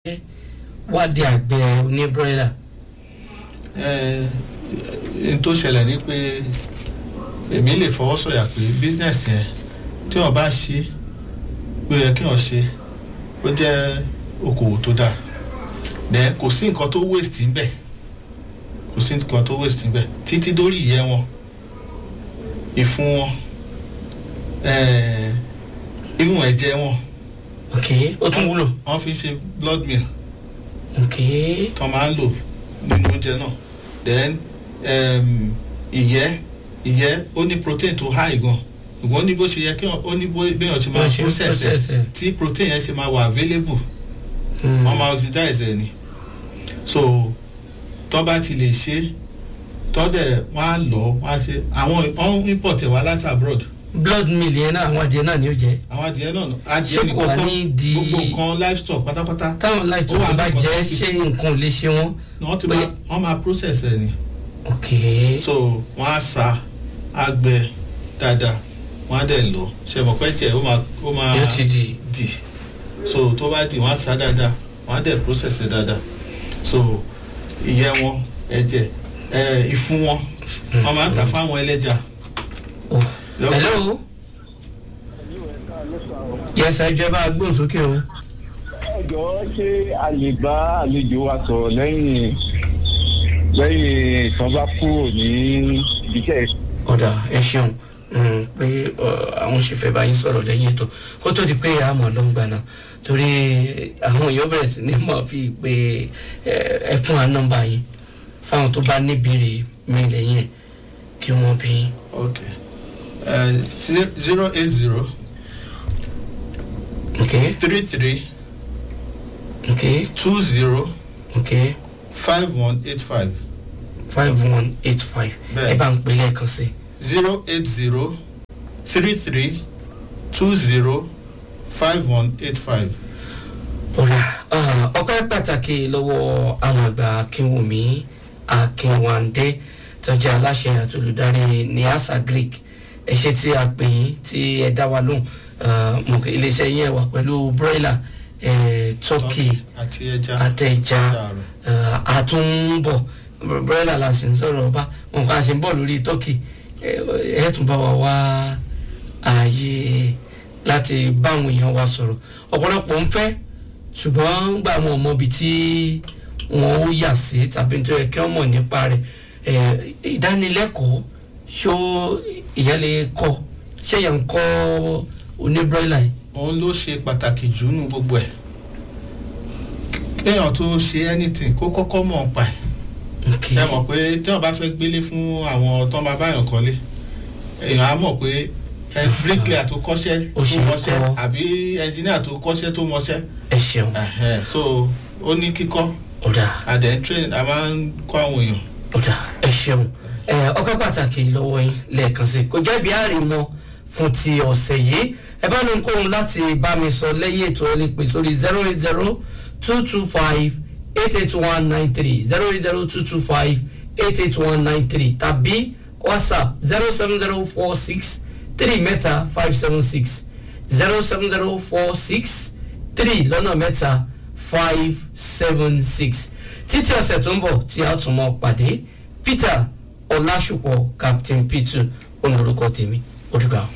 wá di àgbẹ̀ oní broiler. n tó ṣẹlẹ̀ ni pé èmi lè fọwọ́ sọ̀yà pé business yẹn tí wọ́n bá ṣe pé yẹ kí wọ́n ṣe ó jẹ́ okòwò tó dáa then kò sí nǹkan tó waste níbẹ̀ títí dórí ìyẹ́ wọn ìfun wọn ìwọ̀n ẹ̀jẹ̀ wọn. ok ó tún wúlò. wọ́n fi ṣe blood meal. ok tó máa ń lò nínú oúnjẹ náà then ìyẹ́ ó ní protein tó high gan ṣùgbọ́n ó ní bó ṣe yẹ kí ó ní béèyàn ṣe máa process ẹ̀ tí protein yẹn ṣe máa wà available wọ́n máa oxidize ẹ̀ ni so tó bá ti lè ṣe tó dẹ̀ wọ́n á lọ wọ́n á ṣe àwọn import ẹ̀ wá láti abroad. blood meal yẹn náà àwọn adìẹ náà ni ó jẹ. àwọn adìẹ náà adìẹ ní kókó gbogbo nǹkan livestock pátápátá. táwọn livestock bá jẹ ṣé nǹkan ò lè ṣe wọn. wọ́n máa process ẹ̀ ni. ok so wọ́n á sa á gbẹ dáadáa wọ́n á dẹ̀ lọ ṣe mọ̀ pé jẹ́ ó máa yóò ti di so tó bá di wọ́n á sa dáadáa wọ́n á dẹ̀ process ẹ̀ dáadáa so ìyẹ́ wọn ẹ̀jẹ̀ ìfun wọn wọ́n máa ń tà fáwọn ẹlẹ́ja. hello. yes ìjọba agbóhùnsókè o. ẹjọ́ ṣé a lè bá àlejò wa sọ̀rọ̀ lẹ́yìn ìtàn bá kúrò ní ibiṣẹ́. ọ̀dà ẹ ṣeun pé àwọn ṣe fẹ́ bá yín sọ̀rọ̀ lẹ́yìn ètò kó tó di pé àmọ́ ló ń gbà náà torí àwọn èèyàn bẹ̀rẹ̀ sí ní mọ̀ fi pé ẹ fún wa nọ́mbà yín fáwọn tó bá níbìrì mi lẹ́yìn ẹ̀ kí wọ́n bí. ok 080. okay 33. okay 20. okay 5185. 5185. ẹ bá ń pè lẹ́ẹ̀kan sí. 080 33 20 5185. ọ̀kan pàtàkì lọ́wọ́ alàgbà akínwùmí akínwándé tó jẹ́ aláṣẹ àti olùdarí niasa greek ẹ̀ṣẹ̀ tí a pè yín tí ẹ dá wa lóhùn iléeṣẹ́ yẹn wà pẹ̀lú broiler turkey àtẹ̀já àtúnbọ̀ broiler la sì ń sọ̀rọ̀ ọba wọn kà sí ń bọ̀ lórí turkey ẹ̀ tún bá wa wá ààyè láti bá àwọn èèyàn wa sọ̀rọ̀ ọ̀pọ̀lọpọ̀ ń fẹ́ ṣùgbọ́n gbà wọn mọ ibi tí wọn ó yà sí tàbí tó yẹ kí wọ́n mọ̀ nípa rẹ̀ ìdánilẹ́kọ̀ọ́ ṣó ìyẹn lè kọ́ ṣé yẹn ń kọ́ oníbroiler yìí. òun ló ṣe pàtàkì jù nù gbogbo ẹ̀ kéèyàn tó ṣe anything kó kọ́kọ́ mọ̀ ń pa ẹ̀ ẹ mọ̀ pé tí wọ́n bá fẹ́ gbélé fún àwọn tó máa báyàn kọ́lé èèyàn á mọ̀ pé bricklayer tó kọ́ṣẹ́ tó mọṣẹ́ àbí engineer tó kọ́ṣẹ́ tó mọṣẹ́. ẹ ṣeun. so ó ní kíkọ́. ọ̀dà. àdẹ̀ train a máa ń kọ́ àwọn èèyàn. ọ̀dà ẹ ṣeun. ọkọ̀ pàtàkì lọ́wọ́ yín lẹ́ẹ̀kan sí kò jẹ́ bí àrìmọ fún ti ọ̀sẹ̀ yìí ẹ bá lóun kóhun láti bá mi sọ lẹ́yìn ètò ẹ lè pè sórí 080-225-88193 080-225-88193 tàbí whatsapp 07046 3 mẹ́ta 576 07046 3 lọ́nà mẹ́ta 576 títí ọ̀sẹ̀ tó ń bọ̀ tí a tún mọ́ pàdé Peter Ọlásùpọ̀ Captain P2 olórúkọ tèmi ó dìgbà.